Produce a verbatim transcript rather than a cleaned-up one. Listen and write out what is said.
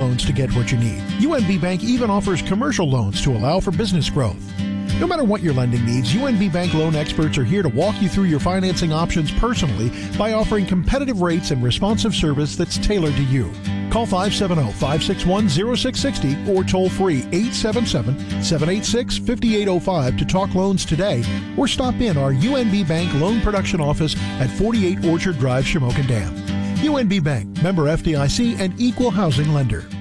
loans to get what you need. U N B Bank even offers commercial loans to allow for business growth. No matter what your lending needs, U N B Bank loan experts are here to walk you through your financing options personally by offering competitive rates and responsive service that's tailored to you. Call five seven zero, five six one, zero six six zero or toll free eight seven seven, seven eight six, five eight zero five to talk loans today, or stop in our U N B Bank Loan Production Office at forty-eight Orchard Drive, Shamokin Dam. U N B Bank, member F D I C and equal housing lender.